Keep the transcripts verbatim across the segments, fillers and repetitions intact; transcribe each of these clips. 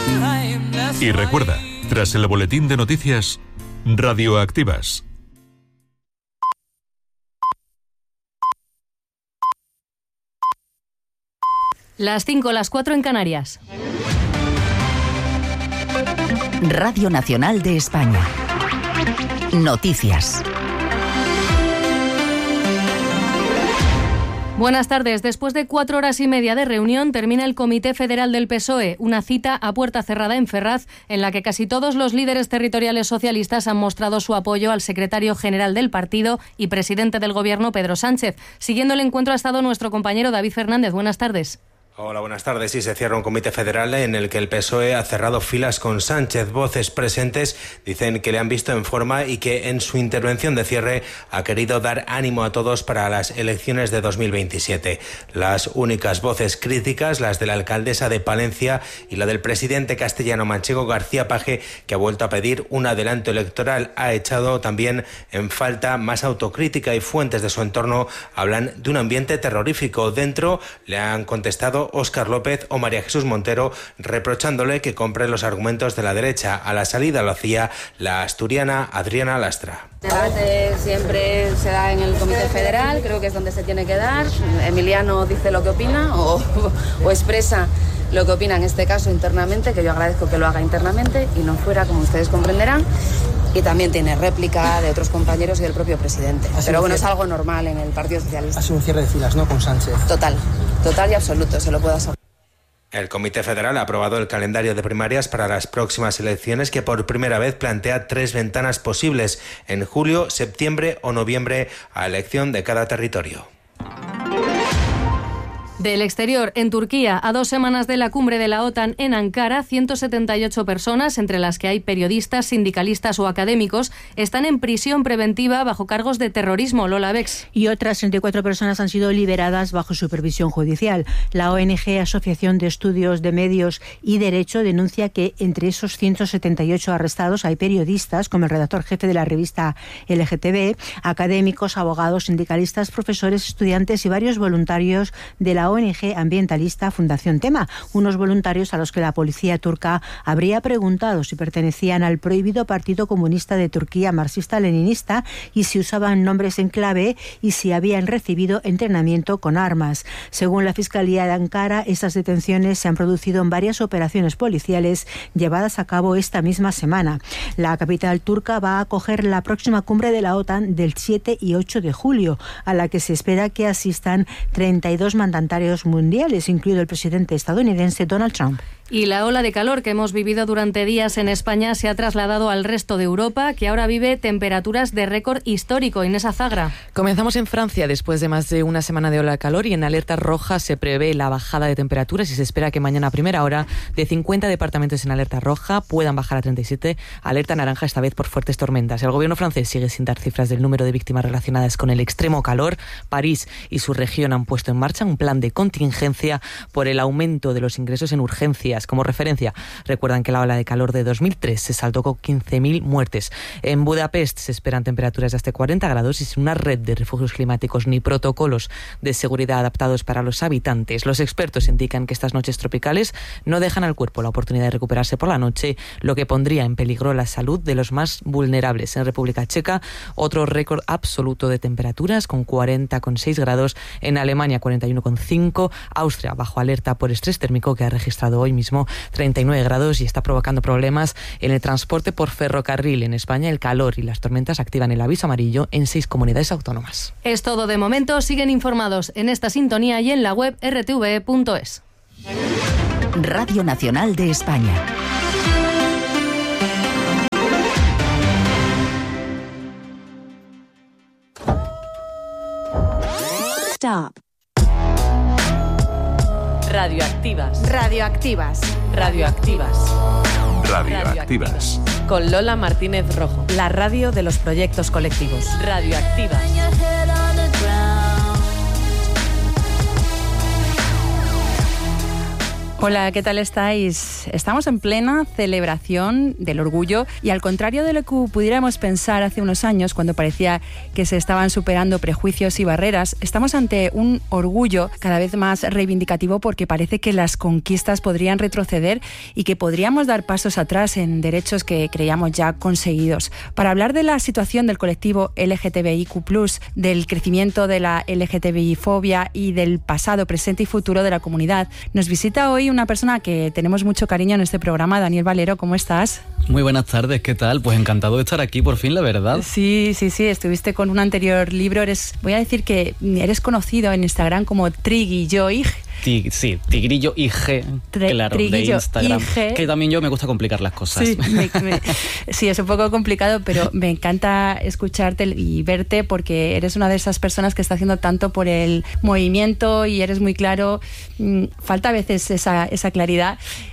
Y recuerda, tras el boletín de noticias, Radioactivas. Las cinco, las cuatro en Canarias. Radio Nacional de España. Noticias. Buenas tardes. Después de cuatro horas y media de reunión, termina el Comité Federal del P S O E, una cita a puerta cerrada en Ferraz, en la que casi todos los líderes territoriales socialistas han mostrado su apoyo al secretario general del partido y presidente del Gobierno, Pedro Sánchez. Siguiendo el encuentro ha estado nuestro compañero David Fernández. Buenas tardes. Hola, buenas tardes. Sí, se cierra un comité federal en el que el P S O E ha cerrado filas con Sánchez. Voces presentes dicen que le han visto en forma y que en su intervención de cierre ha querido dar ánimo a todos para las elecciones de dos mil veintisiete. Las únicas voces críticas, las de la alcaldesa de Palencia y la del presidente castellano-manchego García Paje, que ha vuelto a pedir un adelanto electoral. Ha echado también en falta más autocrítica y fuentes de su entorno hablan de un ambiente terrorífico. Dentro le han contestado Óscar López o María Jesús Montero, reprochándole que compre los argumentos de la derecha. A la salida lo hacía la asturiana Adriana Lastra. El debate siempre se da en el Comité Federal, creo que es donde se tiene que dar. Emiliano dice lo que opina o, o expresa lo que opina, en este caso internamente, que yo agradezco que lo haga internamente y no fuera, como ustedes comprenderán. Y también tiene réplica de otros compañeros y del propio presidente. Pero bueno, es algo normal en el Partido Socialista. Ha sido un cierre de filas, ¿no?, con Sánchez. Total, total y absoluto, se lo puedo asegurar. El Comité Federal ha aprobado el calendario de primarias para las próximas elecciones, que por primera vez plantea tres ventanas posibles: en julio, septiembre o noviembre, a elección de cada territorio. Del exterior, en Turquía, a dos semanas de la cumbre de la OTAN en Ankara, ciento setenta y ocho personas, entre las que hay periodistas, sindicalistas o académicos, están en prisión preventiva bajo cargos de terrorismo. Lola Bex. Y otras treinta y cuatro personas han sido liberadas bajo supervisión judicial. La O N G, Asociación de Estudios de Medios y Derecho, denuncia que entre esos ciento setenta y ocho arrestados hay periodistas, como el redactor jefe de la revista L G T B, académicos, abogados, sindicalistas, profesores, estudiantes y varios voluntarios de la O N G ambientalista Fundación Tema, unos voluntarios a los que la policía turca habría preguntado si pertenecían al prohibido Partido Comunista de Turquía marxista-leninista y si usaban nombres en clave y si habían recibido entrenamiento con armas. Según la Fiscalía de Ankara, estas detenciones se han producido en varias operaciones policiales llevadas a cabo esta misma semana. La capital turca va a acoger la próxima cumbre de la OTAN del siete y ocho de julio, a la que se espera que asistan treinta y dos mandatarios mundiales, incluido el presidente estadounidense Donald Trump. Y la ola de calor que hemos vivido durante días en España se ha trasladado al resto de Europa, que ahora vive temperaturas de récord histórico. Inés Azagra. Comenzamos en Francia después de más de una semana de ola de calor y en alerta roja se prevé la bajada de temperaturas y se espera que mañana a primera hora de cincuenta departamentos en alerta roja puedan bajar a treinta y siete, alerta naranja esta vez por fuertes tormentas. El gobierno francés sigue sin dar cifras del número de víctimas relacionadas con el extremo calor. París y su región han puesto en marcha un plan de contingencia por el aumento de los ingresos en urgencias. Como referencia, recuerdan que la ola de calor de dos mil tres se saldó con quince mil muertes. En Budapest se esperan temperaturas de hasta cuarenta grados y sin una red de refugios climáticos ni protocolos de seguridad adaptados para los habitantes. Los expertos indican que estas noches tropicales no dejan al cuerpo la oportunidad de recuperarse por la noche, lo que pondría en peligro la salud de los más vulnerables. En República Checa, otro récord absoluto de temperaturas con cuarenta coma seis grados. En Alemania, cuarenta y uno coma cinco. Austria, bajo alerta por estrés térmico, que ha registrado hoy mismo treinta y nueve grados y está provocando problemas en el transporte por ferrocarril. En España, el calor y las tormentas activan el aviso amarillo en seis comunidades autónomas. Es todo de momento. Siguen informados en esta sintonía y en la web r t v punto es. Radio Nacional de España. Stop. Radioactivas. Radioactivas. Radioactivas. Radioactivas. Con Lola Martínez Rojo. La radio de los proyectos colectivos. Radioactivas. Hola, ¿qué tal estáis? Estamos en plena celebración del orgullo y al contrario de lo que pudiéramos pensar hace unos años, cuando parecía que se estaban superando prejuicios y barreras, estamos ante un orgullo cada vez más reivindicativo porque parece que las conquistas podrían retroceder y que podríamos dar pasos atrás en derechos que creíamos ya conseguidos. Para hablar de la situación del colectivo L G T B I Q plus, del crecimiento de la L G T B I-fobia y del pasado, presente y futuro de la comunidad, nos visita hoy una persona que tenemos mucho cariño en este programa. Daniel Valero, ¿cómo estás? Muy buenas tardes, ¿qué tal? Pues encantado de estar aquí, por fin, la verdad. Sí, sí, sí, estuviste con un anterior libro. Eres, voy a decir que eres conocido en Instagram como Triguilloig. Tig, sí, Tigrillo I G, Tre, claro, de Instagram. I G. Que también yo me gusta complicar las cosas. Sí, me, me, sí, es un poco complicado, pero me encanta escucharte y verte porque eres una de esas personas que está haciendo tanto por el movimiento y eres muy claro. Falta a veces esa, esa claridad.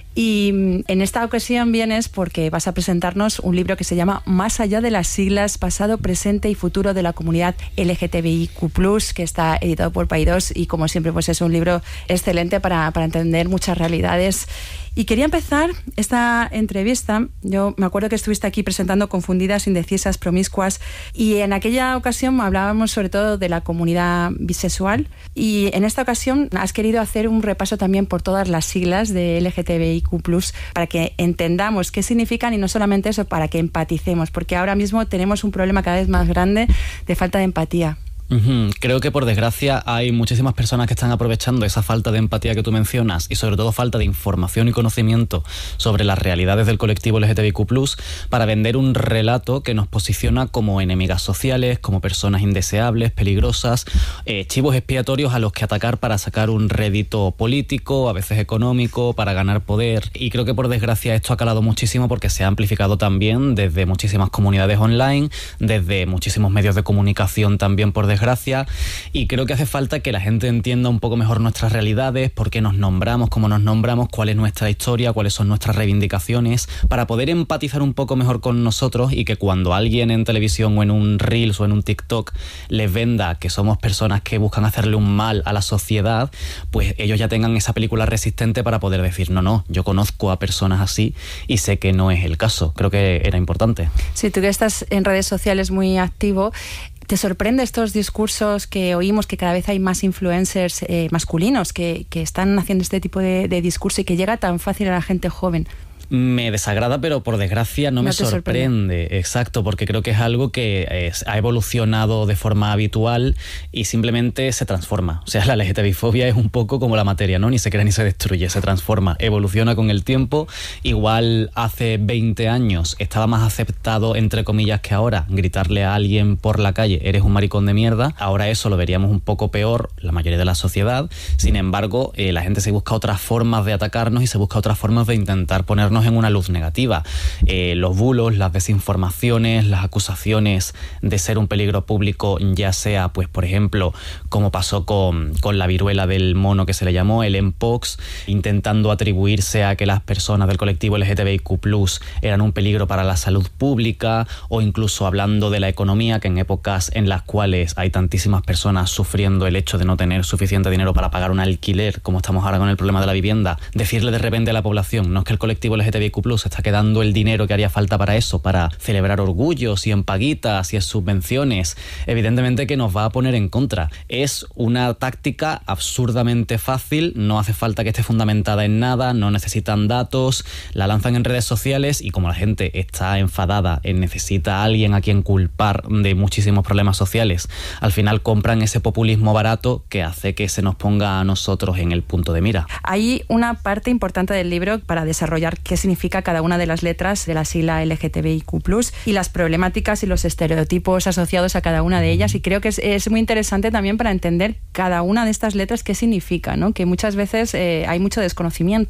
Y en esta ocasión vienes porque vas a presentarnos un libro que se llama Más allá de las siglas, pasado, presente y futuro de la comunidad L G T B I Q plus, que está editado por Paidós y como siempre pues es un libro excelente para, para entender muchas realidades. Y quería empezar esta entrevista. Yo me acuerdo que estuviste aquí presentando Confundidas, Indecisas, Promiscuas, y en aquella ocasión hablábamos sobre todo de la comunidad bisexual, y en esta ocasión has querido hacer un repaso también por todas las siglas de L G T B I Q plus, para que entendamos qué significan y no solamente eso, para que empaticemos, porque ahora mismo tenemos un problema cada vez más grande de falta de empatía. Uh-huh. Creo que por desgracia hay muchísimas personas que están aprovechando esa falta de empatía que tú mencionas y sobre todo falta de información y conocimiento sobre las realidades del colectivo L G T B I Q plus para vender un relato que nos posiciona como enemigas sociales, como personas indeseables, peligrosas, eh, chivos expiatorios a los que atacar para sacar un rédito político, a veces económico, para ganar poder. Y creo que por desgracia esto ha calado muchísimo porque se ha amplificado también desde muchísimas comunidades online, desde muchísimos medios de comunicación también por desgracia. Desgracia, y creo que hace falta que la gente entienda un poco mejor nuestras realidades, por qué nos nombramos, cómo nos nombramos, cuál es nuestra historia, cuáles son nuestras reivindicaciones, para poder empatizar un poco mejor con nosotros y que cuando alguien en televisión o en un Reels o en un TikTok les venda que somos personas que buscan hacerle un mal a la sociedad, pues ellos ya tengan esa película resistente para poder decir, no, no, yo conozco a personas así y sé que no es el caso. Creo que era importante. Sí, tú que estás en redes sociales muy activo, ¿te sorprende estos discursos que oímos, que cada vez hay más influencers eh, masculinos que, que están haciendo este tipo de, de discurso y que llega tan fácil a la gente joven? Me desagrada, pero por desgracia no, no me sorprende. sorprende. Exacto, porque creo que es algo que es, ha evolucionado de forma habitual y simplemente se transforma. O sea, la L G T B I fobia es un poco como la materia, ¿no? Ni se crea ni se destruye, se transforma, evoluciona con el tiempo. Igual hace veinte años estaba más aceptado, entre comillas, que ahora gritarle a alguien por la calle, eres un maricón de mierda. Ahora eso lo veríamos un poco peor, la mayoría de la sociedad. Sin embargo, eh, la gente se busca otras formas de atacarnos y se busca otras formas de intentar ponernos en una luz negativa. Eh, los bulos, las desinformaciones, las acusaciones de ser un peligro público, ya sea, pues por ejemplo, como pasó con, con la viruela del mono que se le llamó, el Mpox, intentando atribuirse a que las personas del colectivo L G T B I Q plus eran un peligro para la salud pública, o incluso hablando de la economía, que en épocas en las cuales hay tantísimas personas sufriendo el hecho de no tener suficiente dinero para pagar un alquiler, como estamos ahora con el problema de la vivienda, decirle de repente a la población, no es que el colectivo L G T B I Q plus está quedando el dinero que haría falta para eso, para celebrar orgullos y en paguitas y en subvenciones, evidentemente que nos va a poner en contra. Es una táctica absurdamente fácil, no hace falta que esté fundamentada en nada, no necesitan datos, la lanzan en redes sociales y como la gente está enfadada y necesita a alguien a quien culpar de muchísimos problemas sociales, al final compran ese populismo barato que hace que se nos ponga a nosotros en el punto de mira. Hay una parte importante del libro para desarrollar qué significa cada una de las letras de la sigla L G T B I Q plus y las problemáticas y los estereotipos asociados a cada una de ellas, y creo que es, es muy interesante también para entender cada una de estas letras qué significa, ¿no? Que muchas veces eh, hay mucho desconocimiento.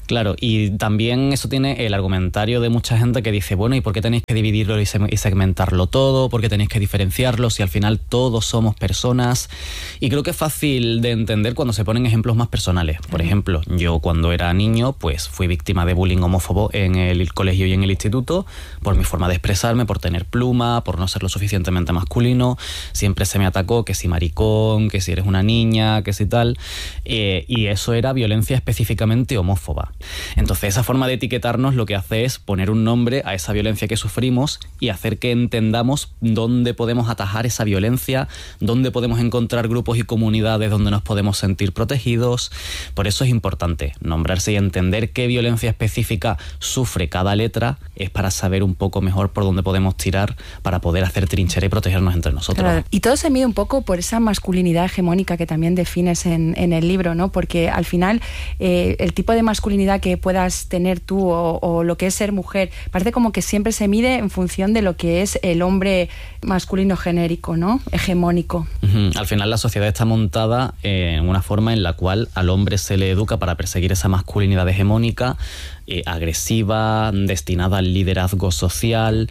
Claro, y también eso tiene el argumentario de mucha gente que dice, bueno, ¿y por qué tenéis que dividirlo y segmentarlo todo? ¿Por qué tenéis que diferenciarlo si al final todos somos personas? Y creo que es fácil de entender cuando se ponen ejemplos más personales. Por ejemplo, yo cuando era niño, pues fui víctima de bullying homófobo en el colegio y en el instituto por mi forma de expresarme, por tener pluma, por no ser lo suficientemente masculino. Siempre se me atacó que si maricón, que si eres una niña, que si tal. Eh, y eso era violencia específicamente homófoba. Entonces esa forma de etiquetarnos lo que hace es poner un nombre a esa violencia que sufrimos y hacer que entendamos dónde podemos atajar esa violencia, dónde podemos encontrar grupos y comunidades donde nos podemos sentir protegidos. Por eso es importante nombrarse y entender qué violencia específica sufre cada letra, es para saber un poco mejor por dónde podemos tirar para poder hacer trinchera y protegernos entre nosotros. Claro. Y todo se mide un poco por esa masculinidad hegemónica que también defines en, en el libro, ¿no? Porque al final eh, el tipo de masculinidad que puedas tener tú o, o lo que es ser mujer, parece como que siempre se mide en función de lo que es el hombre masculino genérico, ¿no? Hegemónico. Uh-huh. Al final la sociedad está montada en una forma en la cual al hombre se le educa para perseguir esa masculinidad hegemónica, eh, agresiva, destinada al liderazgo social,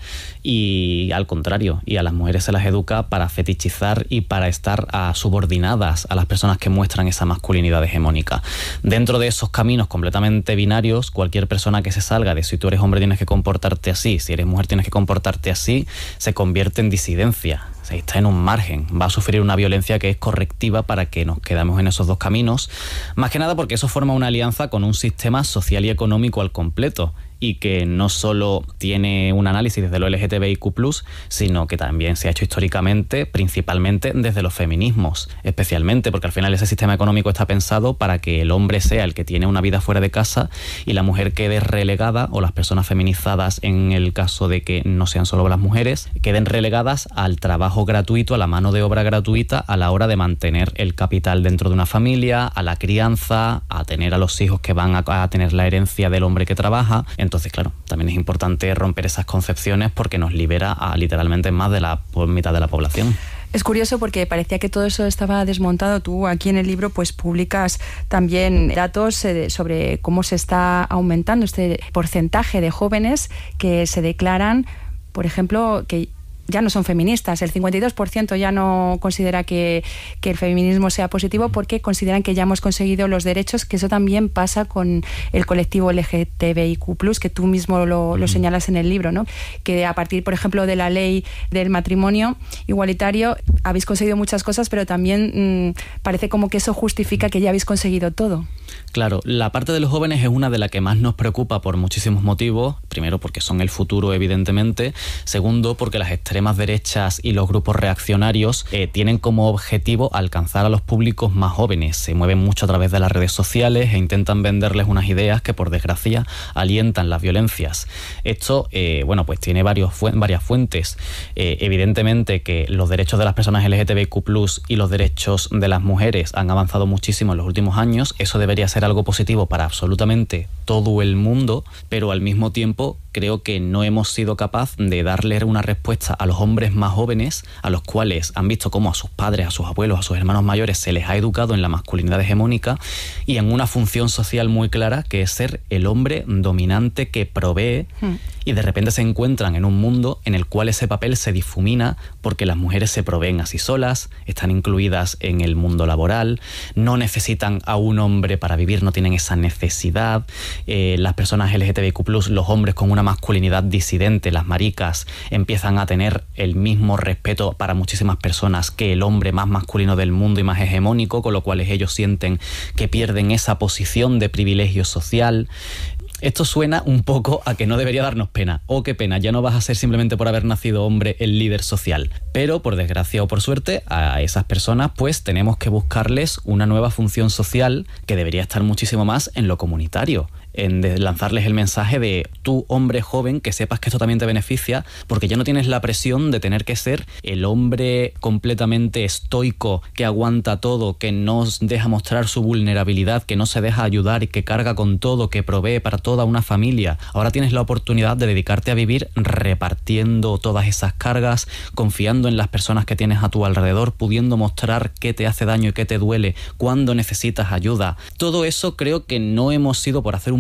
y al contrario, y a las mujeres se las educa para fetichizar y para estar uh, subordinadas a las personas que muestran esa masculinidad hegemónica. Dentro de esos caminos completamente binarios, cualquier persona que se salga de si tú eres hombre tienes que comportarte así, si eres mujer tienes que comportarte así, se convierte en disidencia. O sea, está en un margen, va a sufrir una violencia que es correctiva para que nos quedamos en esos dos caminos, más que nada porque eso forma una alianza con un sistema social y económico al completo, y que no solo tiene un análisis desde lo L G T B I Q plus, sino que también se ha hecho históricamente, principalmente desde los feminismos, especialmente porque al final ese sistema económico está pensado para que el hombre sea el que tiene una vida fuera de casa y la mujer quede relegada, o las personas feminizadas, en el caso de que no sean solo las mujeres, queden relegadas al trabajo gratuito, a la mano de obra gratuita a la hora de mantener el capital dentro de una familia, a la crianza, a tener a los hijos que van a, a tener la herencia del hombre que trabaja. Entonces, claro, también es importante romper esas concepciones porque nos libera a literalmente más de la mitad de la población. Es curioso porque parecía que todo eso estaba desmontado. Tú aquí en el libro pues publicas también datos sobre cómo se está aumentando este porcentaje de jóvenes que se declaran, por ejemplo, que ya no son feministas. El cincuenta y dos por ciento ya no considera que, que el feminismo sea positivo porque consideran que ya hemos conseguido los derechos, que eso también pasa con el colectivo L G T B I Q plus, que tú mismo lo, lo señalas en el libro, ¿no? Que a partir, por ejemplo, de la ley del matrimonio igualitario habéis conseguido muchas cosas, pero también mmm, parece como que eso justifica que ya habéis conseguido todo. Claro, la parte de los jóvenes es una de las que más nos preocupa por muchísimos motivos. Primero, porque son el futuro, evidentemente. Segundo, porque las extremas derechas y los grupos reaccionarios eh, tienen como objetivo alcanzar a los públicos más jóvenes. Se mueven mucho a través de las redes sociales e intentan venderles unas ideas que, por desgracia, alientan las violencias. Esto, eh, bueno, pues tiene varios fu- varias fuentes. Eh, evidentemente que los derechos de las personas L G T B I Q plus y los derechos de las mujeres han avanzado muchísimo en los últimos años. Eso debería ser algo positivo para absolutamente todo el mundo, pero al mismo tiempo creo que no hemos sido capaz de darle una respuesta a los hombres más jóvenes, a los cuales han visto cómo a sus padres, a sus abuelos, a sus hermanos mayores se les ha educado en la masculinidad hegemónica y en una función social muy clara, que es ser el hombre dominante que provee, hmm. y de repente se encuentran en un mundo en el cual ese papel se difumina porque las mujeres se proveen así solas, están incluidas en el mundo laboral, no necesitan a un hombre para vivir, no tienen esa necesidad. Eh, las personas L G T B I Q plus, los hombres con una masculinidad disidente, las maricas, empiezan a tener el mismo respeto para muchísimas personas que el hombre más masculino del mundo y más hegemónico, con lo cual ellos sienten que pierden esa posición de privilegio social. Esto suena un poco a que no debería darnos pena. Oh, qué pena, ya no vas a ser simplemente por haber nacido hombre el líder social. Pero, por desgracia o por suerte, a esas personas pues tenemos que buscarles una nueva función social que debería estar muchísimo más en lo comunitario, en de lanzarles el mensaje de tú, hombre joven, que sepas que esto también te beneficia, porque ya no tienes la presión de tener que ser el hombre completamente estoico, que aguanta todo, que no deja mostrar su vulnerabilidad, que no se deja ayudar y que carga con todo, que provee para toda una familia. Ahora tienes la oportunidad de dedicarte a vivir repartiendo todas esas cargas, confiando en las personas que tienes a tu alrededor, pudiendo mostrar qué te hace daño y qué te duele, cuándo necesitas ayuda. Todo eso creo que no hemos sido, por hacer un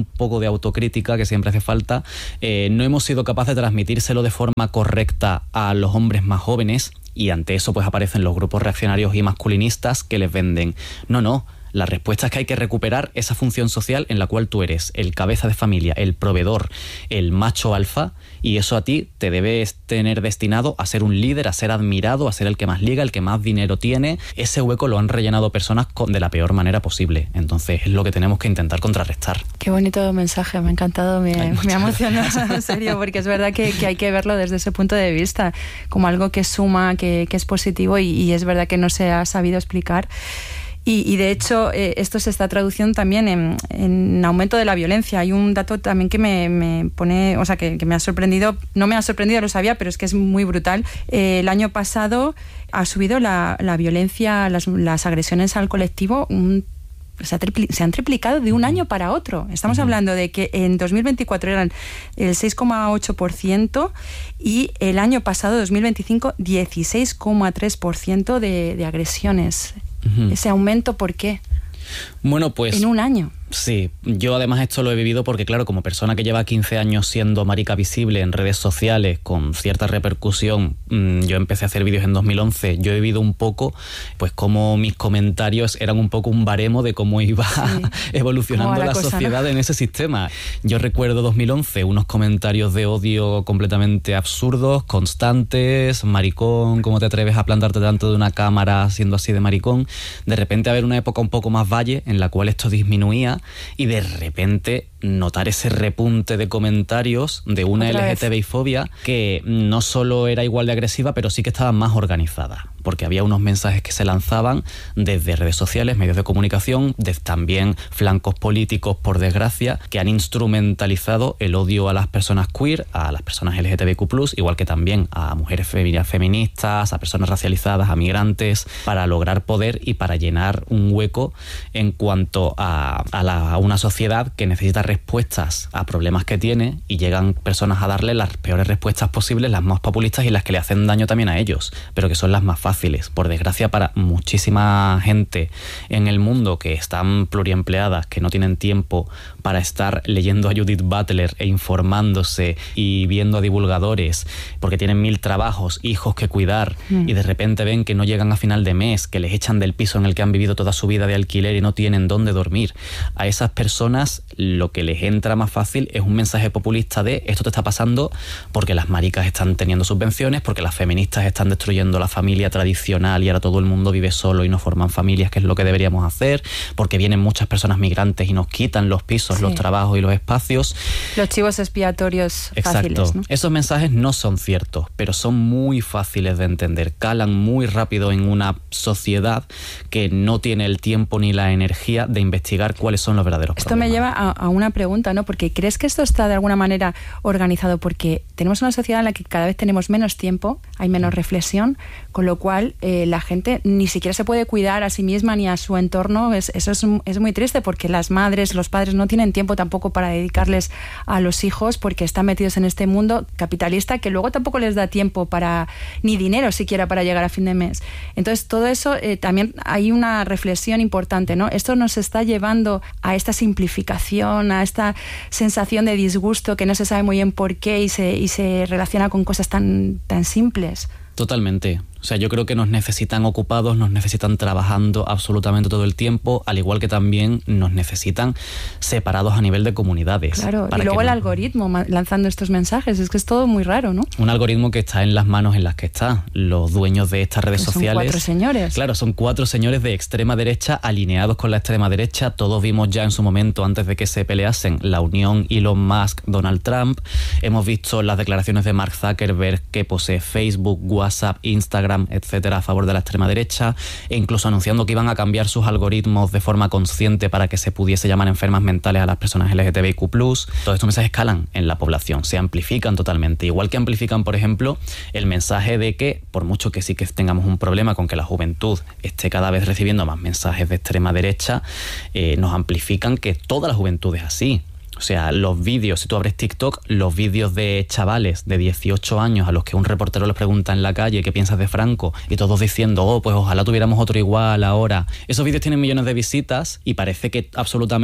un poco de autocrítica que siempre hace falta. Eh, no hemos sido capaces de transmitírselo de forma correcta a los hombres más jóvenes, y ante eso pues aparecen los grupos reaccionarios y masculinistas que les venden, no, no, la respuesta es que hay que recuperar esa función social en la cual tú eres el cabeza de familia, el proveedor, el macho alfa, y eso a ti te debes tener destinado a ser un líder, a ser admirado, a ser el que más liga, el que más dinero tiene. Ese hueco lo han rellenado personas con, de la peor manera posible. Entonces es lo que tenemos que intentar contrarrestar. Qué bonito mensaje, me ha encantado, me, me ha emocionado, en serio, porque es verdad que, que hay que verlo desde ese punto de vista, como algo que suma, que, que es positivo, y, y es verdad que no se ha sabido explicar. Y, y de hecho eh, esto se está traduciendo también en, en aumento de la violencia. Hay un dato también que me, me pone, o sea, que, que me ha sorprendido, no me ha sorprendido, lo sabía, pero es que es muy brutal. Eh, el año pasado ha subido la, la violencia, las, las agresiones al colectivo, un Se, ha tripli- se han triplicado de un año para otro. Estamos uh-huh. hablando de que en dos mil veinticuatro eran el seis coma ocho por ciento y el año pasado, dos mil veinticinco, dieciséis coma tres por ciento de, de agresiones. Uh-huh. Ese aumento, ¿por qué? Bueno, pues... En un año. Sí, yo además esto lo he vivido porque, claro, como persona que lleva quince años siendo marica visible en redes sociales con cierta repercusión, mmm, yo empecé a hacer vídeos en dos mil once, yo he vivido un poco, pues como mis comentarios eran un poco un baremo de cómo iba sí. evolucionando la, la cosa, sociedad, ¿no? En ese sistema. Yo recuerdo dos mil once, unos comentarios de odio completamente absurdos, constantes, maricón, ¿cómo te atreves a plantarte delante de una cámara siendo así de maricón? De repente haber una época un poco más valle en la cual esto disminuía, y de repente notar ese repunte de comentarios de una L G T B I fobia que no solo era igual de agresiva, pero sí que estaba más organizada, porque había unos mensajes que se lanzaban desde redes sociales, medios de comunicación, desde también flancos políticos, por desgracia, que han instrumentalizado el odio a las personas queer, a las personas L G T B I Q plus, igual que también a mujeres feministas, a personas racializadas, a migrantes, para lograr poder y para llenar un hueco en cuanto a, a, la, a una sociedad que necesita respuestas a problemas que tiene, y llegan personas a darle las peores respuestas posibles, las más populistas y las que le hacen daño también a ellos, pero que son las más fáciles. Por desgracia, para muchísima gente en el mundo que están pluriempleadas, que no tienen tiempo para estar leyendo a Judith Butler e informándose y viendo a divulgadores, porque tienen mil trabajos, hijos que cuidar, mm. y de repente ven que no llegan a final de mes, que les echan del piso en el que han vivido toda su vida de alquiler y no tienen dónde dormir. A esas personas lo que les entra más fácil es un mensaje populista de esto te está pasando porque las maricas están teniendo subvenciones, porque las feministas están destruyendo la familia tradicional y ahora todo el mundo vive solo y no forman familias, que es lo que deberíamos hacer, porque vienen muchas personas migrantes y nos quitan los pisos, sí. los trabajos y los espacios. Los chivos expiatorios Exacto. fáciles, ¿no? Esos mensajes no son ciertos, pero son muy fáciles de entender, calan muy rápido en una sociedad que no tiene el tiempo ni la energía de investigar cuáles son los verdaderos Esto problemas. me lleva a, a una pregunta, ¿no? Porque ¿crees que esto está de alguna manera organizado? Porque tenemos una sociedad en la que cada vez tenemos menos tiempo, hay menos reflexión, con lo cual eh, la gente ni siquiera se puede cuidar a sí misma ni a su entorno. Es, eso es, es muy triste, porque las madres, los padres no tienen tiempo tampoco para dedicarles a los hijos, porque están metidos en este mundo capitalista que luego tampoco les da tiempo para, ni dinero siquiera para llegar a fin de mes. Entonces todo eso eh, también hay una reflexión importante, ¿no? Esto nos está llevando a esta simplificación, a esta sensación de disgusto que no se sabe muy bien por qué y se, y se relaciona con cosas tan, tan simples. Totalmente. O sea, yo creo que nos necesitan ocupados, nos necesitan trabajando absolutamente todo el tiempo, al igual que también nos necesitan separados a nivel de comunidades. Claro, y luego el no... algoritmo lanzando estos mensajes, es que es todo muy raro, ¿no? Un algoritmo que está en las manos en las que está. Los dueños de estas redes son sociales... Son cuatro señores. Claro, son cuatro señores de extrema derecha alineados con la extrema derecha. Todos vimos ya en su momento, antes de que se peleasen, la unión Elon Musk-Donald Trump. Hemos visto las declaraciones de Mark Zuckerberg, que posee Facebook, WhatsApp, Instagram, etcétera, a favor de la extrema derecha, e incluso anunciando que iban a cambiar sus algoritmos de forma consciente para que se pudiese llamar enfermas mentales a las personas L G T B I Q plus. Todos estos mensajes escalan en la población, se amplifican totalmente, igual que amplifican, por ejemplo, el mensaje de que, por mucho que sí que tengamos un problema con que la juventud esté cada vez recibiendo más mensajes de extrema derecha, eh, nos amplifican que toda la juventud es así. O sea, los vídeos, si tú abres TikTok, los vídeos de chavales de dieciocho años a los que un reportero les pregunta en la calle qué piensas de Franco, y todos diciendo, oh, pues ojalá tuviéramos otro igual ahora. Esos vídeos tienen millones de visitas y parece que absolutamente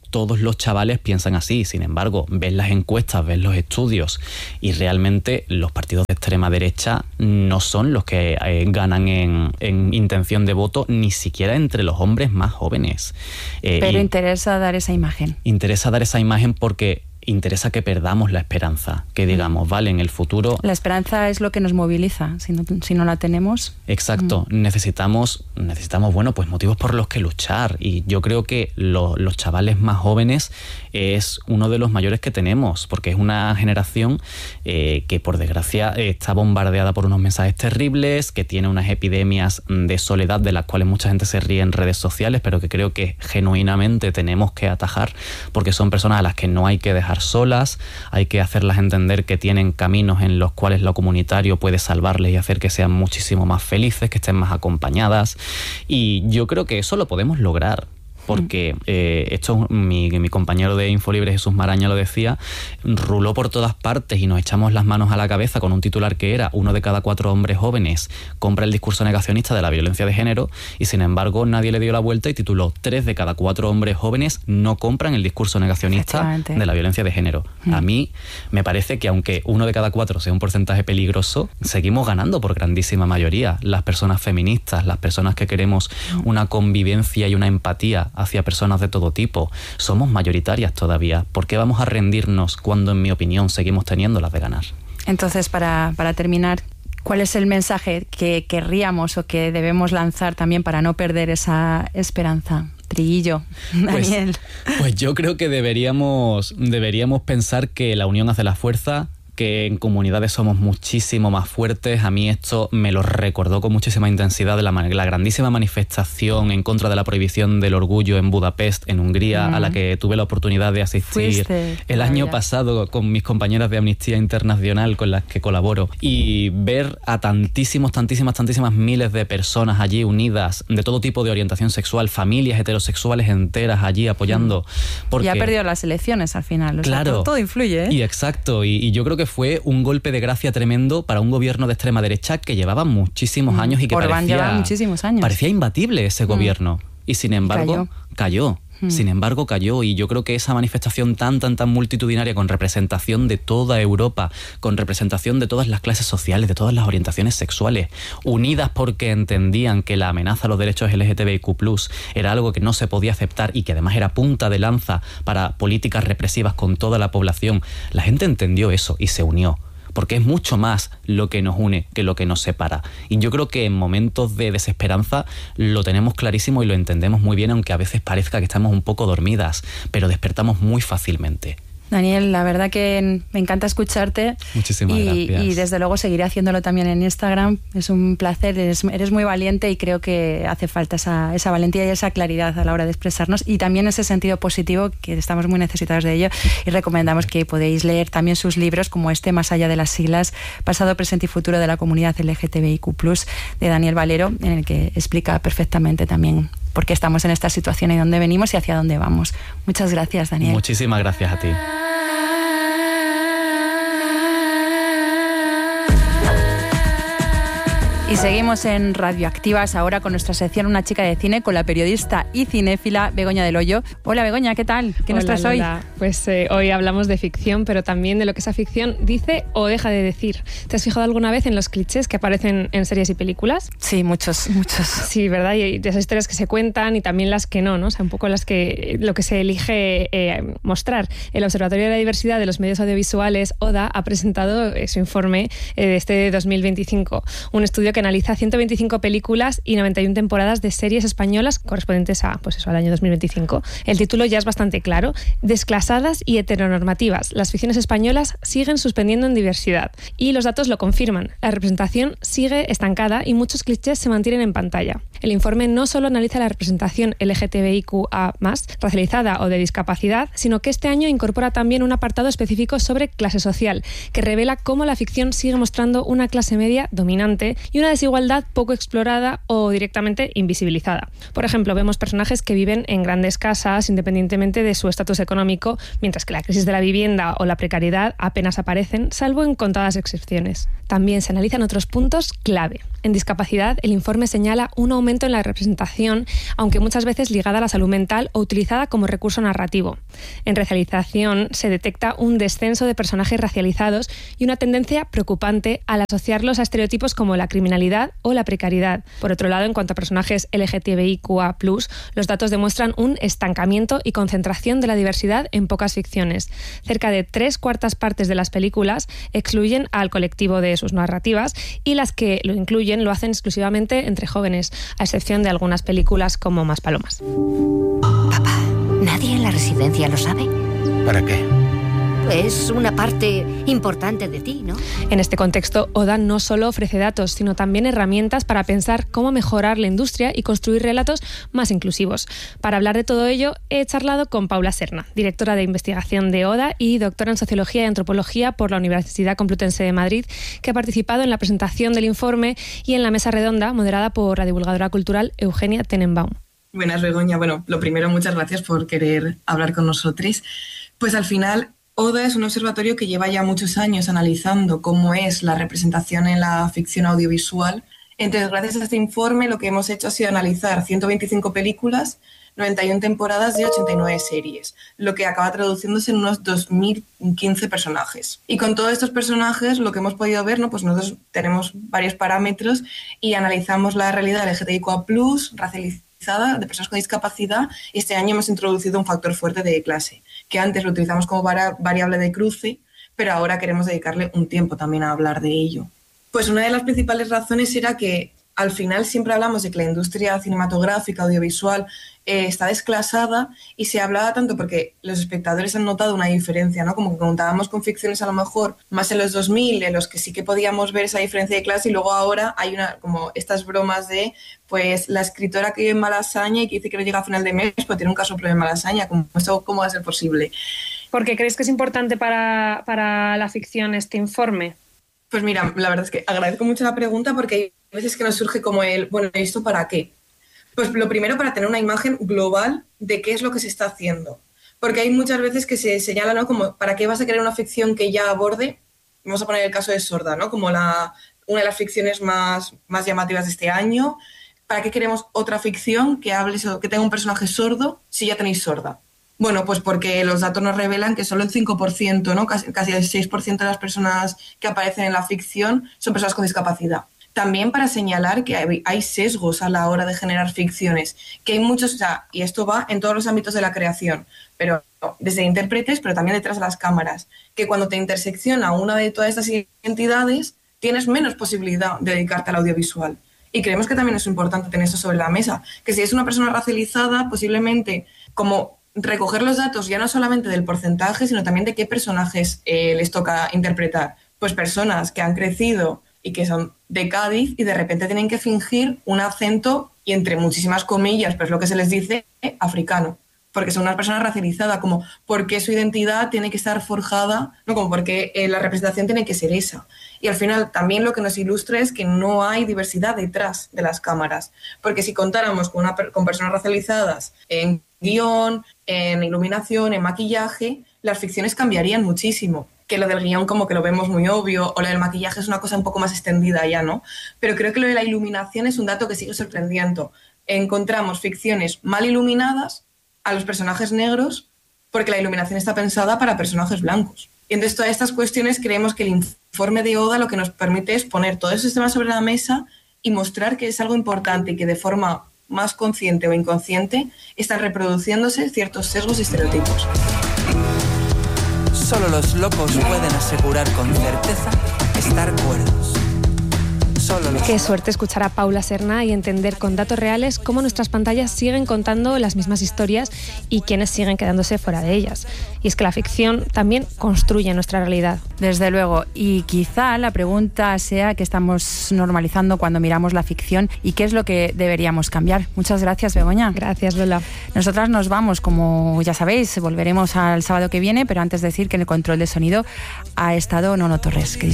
todos los chavales piensan así. Sin embargo, ves las encuestas, ves los estudios y realmente los partidos de extrema derecha no son los que eh, ganan en, en intención de voto, ni siquiera entre los hombres más jóvenes. Eh, Pero interesa dar esa imagen. Interesa dar esa imagen porque interesa que perdamos la esperanza, que digamos, vale, en el futuro... La esperanza es lo que nos moviliza, si no, si no la tenemos... Exacto, mm. necesitamos, necesitamos, bueno, pues motivos por los que luchar, y yo creo que lo, los chavales más jóvenes es uno de los mayores que tenemos, porque es una generación eh, que por desgracia está bombardeada por unos mensajes terribles, que tiene unas epidemias de soledad de las cuales mucha gente se ríe en redes sociales, pero que creo que genuinamente tenemos que atajar, porque son personas a las que no hay que dejar solas, hay que hacerlas entender que tienen caminos en los cuales lo comunitario puede salvarles y hacer que sean muchísimo más felices, que estén más acompañadas, y yo creo que eso lo podemos lograr. Porque eh, esto mi, mi compañero de Infolibre, Jesús Maraña, lo decía, ruló por todas partes y nos echamos las manos a la cabeza con un titular que era: uno de cada cuatro hombres jóvenes compra el discurso negacionista de la violencia de género, y sin embargo nadie le dio la vuelta y tituló: tres de cada cuatro hombres jóvenes no compran el discurso negacionista de la violencia de género. Mm. A mí me parece que aunque uno de cada cuatro sea un porcentaje peligroso, seguimos ganando por grandísima mayoría. Las personas feministas, las personas que queremos una convivencia y una empatía hacia personas de todo tipo, somos mayoritarias todavía. ¿Por qué vamos a rendirnos cuando, en mi opinión, seguimos teniendo las de ganar? Entonces, para, para terminar, ¿cuál es el mensaje que querríamos o que debemos lanzar también para no perder esa esperanza? Triguillo, Daniel. Pues, pues yo creo que deberíamos, deberíamos pensar que la unión hace la fuerza, que en comunidades somos muchísimo más fuertes. A mí esto me lo recordó con muchísima intensidad la, la grandísima manifestación en contra de la prohibición del orgullo en Budapest, en Hungría, mm. a la que tuve la oportunidad de asistir Fuiste, el año ya. pasado con mis compañeras de Amnistía Internacional con las que colaboro, y ver a tantísimos, tantísimas, tantísimas miles de personas allí unidas, de todo tipo de orientación sexual, familias heterosexuales enteras allí apoyando. Mm. Porque, y ha perdido las elecciones al final. O claro. sea, todo, todo influye, ¿eh? Y exacto, y, y yo creo que fue un golpe de gracia tremendo para un gobierno de extrema derecha que llevaba muchísimos años y que Orbán parecía, llevaba muchísimos años. parecía imbatible ese mm. gobierno. Y sin embargo, cayó. cayó. Mm. Sin embargo, cayó. Y yo creo que esa manifestación tan, tan, tan multitudinaria, con representación de toda Europa, con representación de todas las clases sociales, de todas las orientaciones sexuales, unidas porque entendían que la amenaza a los derechos L G T B I Q plus, era algo que no se podía aceptar y que además era punta de lanza para políticas represivas con toda la población. La gente entendió eso y se unió, porque es mucho más lo que nos une que lo que nos separa. Y yo creo que en momentos de desesperanza lo tenemos clarísimo y lo entendemos muy bien, aunque a veces parezca que estamos un poco dormidas, pero despertamos muy fácilmente. Daniel, la verdad que me encanta escucharte. Muchísimas y, gracias. Y desde luego seguiré haciéndolo también en Instagram. Es un placer, eres, eres muy valiente y creo que hace falta esa, esa valentía y esa claridad a la hora de expresarnos, y también ese sentido positivo, que estamos muy necesitados de ello, y recomendamos que podéis leer también sus libros como este, Más allá de las siglas, pasado, presente y futuro de la comunidad L G T B I Q plus, de Daniel Valero, en el que explica perfectamente también por qué estamos en esta situación y dónde venimos y hacia dónde vamos. Muchas gracias, Daniel. Muchísimas gracias a ti. Y seguimos en Radioactivas ahora con nuestra sección Una chica de cine, con la periodista y cinéfila Begoña del Hoyo. Hola Begoña, ¿qué tal? ¿Qué Hola, nos traes hoy? Lola. Pues eh, hoy hablamos de ficción, pero también de lo que esa ficción dice o deja de decir. ¿Te has fijado alguna vez en los clichés que aparecen en series y películas? Sí, muchos, muchos. Sí, ¿verdad? Y de esas historias que se cuentan y también las que no, ¿no? O sea, un poco las que lo que se elige eh, mostrar. El Observatorio de la Diversidad de los Medios Audiovisuales, O D A, ha presentado eh, su informe eh, de este dos mil veinticinco. Un estudio que analiza ciento veinticinco películas y noventa y una temporadas de series españolas correspondientes a, pues eso, al año dos mil veinticinco. El título ya es bastante claro: desclasadas y heteronormativas. Las ficciones españolas siguen suspendiendo en diversidad. Y los datos lo confirman. La representación sigue estancada y muchos clichés se mantienen en pantalla. El informe no solo analiza la representación L G T B I Q A más, racializada o de discapacidad, sino que este año incorpora también un apartado específico sobre clase social, que revela cómo la ficción sigue mostrando una clase media dominante y una una desigualdad poco explorada o directamente invisibilizada. Por ejemplo, vemos personajes que viven en grandes casas independientemente de su estatus económico, mientras que la crisis de la vivienda o la precariedad apenas aparecen, salvo en contadas excepciones. También se analizan otros puntos clave. En discapacidad, el informe señala un aumento en la representación, aunque muchas veces ligada a la salud mental o utilizada como recurso narrativo. En racialización se detecta un descenso de personajes racializados y una tendencia preocupante al asociarlos a estereotipos como la criminalidad o la precariedad. Por otro lado, en cuanto a personajes L G T B I Q A plus, los datos demuestran un estancamiento y concentración de la diversidad en pocas ficciones. Cerca de tres cuartas partes de las películas excluyen al colectivo de sus narrativas y las que lo incluyen lo hacen exclusivamente entre jóvenes, a excepción de algunas películas como Maspalomas. Papá, ¿nadie en la residencia lo sabe? ¿Para qué? Es una parte importante de ti, ¿no? En este contexto, Oda no solo ofrece datos, sino también herramientas para pensar cómo mejorar la industria y construir relatos más inclusivos. Para hablar de todo ello, he charlado con Paula Serna, directora de investigación de Oda y doctora en Sociología y Antropología por la Universidad Complutense de Madrid, que ha participado en la presentación del informe y en la mesa redonda moderada por la divulgadora cultural Eugenia Tenenbaum. Buenas, Begoña. Bueno, lo primero, muchas gracias por querer hablar con nosotros. Pues al final, Oda es un observatorio que lleva ya muchos años analizando cómo es la representación en la ficción audiovisual. Entonces, gracias a este informe, lo que hemos hecho ha sido analizar ciento veinticinco películas, noventa y una temporadas y ochenta y nueve series, lo que acaba traduciéndose en unos dos mil quince personajes. Y con todos estos personajes, lo que hemos podido ver, ¿no? Pues nosotros tenemos varios parámetros y analizamos la realidad L G T B I Q A plus, racializada, de personas con discapacidad, y este año hemos introducido un factor fuerte de clase, que antes lo utilizamos como variable de cruce, pero ahora queremos dedicarle un tiempo también a hablar de ello. Pues una de las principales razones era que al final siempre hablamos de que la industria cinematográfica, audiovisual, eh, está desclasada, y se hablaba tanto porque los espectadores han notado una diferencia, ¿no? Como que contábamos con ficciones a lo mejor más en los dos mil, en los que sí que podíamos ver esa diferencia de clase, y luego ahora hay una como estas bromas de pues la escritora que vive en Malasaña y que dice que no llega a final de mes, pues tiene un caso propio en Malasaña. ¿Cómo, eso, ¿Cómo va a ser posible? ¿Por qué crees que es importante para, para la ficción este informe? Pues mira, la verdad es que agradezco mucho la pregunta, porque hay veces que nos surge como el, bueno, ¿esto para qué? Pues lo primero, para tener una imagen global de qué es lo que se está haciendo. Porque hay muchas veces que se señala, ¿no? Como, ¿para qué vas a querer una ficción que ya aborde? Vamos a poner el caso de Sorda, ¿no? Como la, una de las ficciones más, más llamativas de este año. ¿Para qué queremos otra ficción que hable, que tenga un personaje sordo si ya tenéis Sorda? Bueno, pues porque los datos nos revelan que solo el cinco por ciento, ¿no? Casi, casi el seis por ciento de las personas que aparecen en la ficción son personas con discapacidad. También para señalar que hay, hay sesgos a la hora de generar ficciones, que hay muchos, o sea, y esto va en todos los ámbitos de la creación, pero desde intérpretes, pero también detrás de las cámaras, que cuando te intersecciona una de todas estas identidades, tienes menos posibilidad de dedicarte al audiovisual. Y creemos que también es importante tener eso sobre la mesa, que si es una persona racializada, posiblemente como recoger los datos ya no solamente del porcentaje, sino también de qué personajes eh, les toca interpretar. Pues personas que han crecido y que son de Cádiz y de repente tienen que fingir un acento, y entre muchísimas comillas, pero es lo que se les dice, eh, africano, porque son una persona racializada, como por qué su identidad tiene que estar forjada, no como porque eh, la representación tiene que ser esa. Y al final también lo que nos ilustra es que no hay diversidad detrás de las cámaras, porque si contáramos con, una, con personas racializadas en guión, en iluminación, en maquillaje, las ficciones cambiarían muchísimo. Que lo del guión como que lo vemos muy obvio, o lo del maquillaje es una cosa un poco más extendida ya, ¿no? Pero creo que lo de la iluminación es un dato que sigue sorprendiendo. Encontramos ficciones mal iluminadas a los personajes negros porque la iluminación está pensada para personajes blancos. Y entonces todas estas cuestiones creemos que el informe de Oda lo que nos permite es poner todos esos temas sobre la mesa y mostrar que es algo importante y que de forma más consciente o inconsciente están reproduciéndose ciertos sesgos y estereotipos. Solo los locos pueden asegurar con certeza estar cuerdos. Solo los... Qué suerte escuchar a Paula Serna y entender con datos reales cómo nuestras pantallas siguen contando las mismas historias y quiénes siguen quedándose fuera de ellas. Y es que la ficción también construye nuestra realidad. Desde luego, y quizá la pregunta sea qué estamos normalizando cuando miramos la ficción y qué es lo que deberíamos cambiar. Muchas gracias, Begoña. Gracias, Lola. Nosotras nos vamos, como ya sabéis, volveremos al sábado que viene, pero antes decir que en el control de sonido ha estado Nono Torres. Que